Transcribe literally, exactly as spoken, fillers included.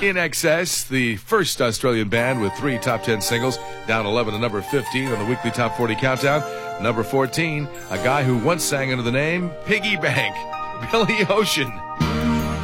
In Excess, the first Australian band with three top ten singles, down eleven to number fifteen on the weekly Top forty countdown. Number fourteen, a guy who once sang under the name Piggy Bank, Billy Ocean.